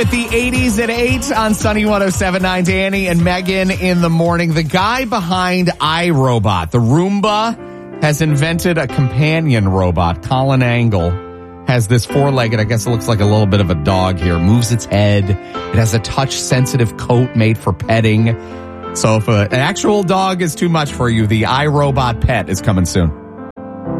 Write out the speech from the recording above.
The 80s at 8 on Sunny 107.9. Danny and Megan in the morning. The guy behind iRobot, the Roomba, has invented a companion robot. Colin Angle has this four-legged, I guess it looks like a little bit of a dog here, moves its head. It has a touch-sensitive coat made for petting. So if an actual dog is too much for you, the iRobot pet is coming soon.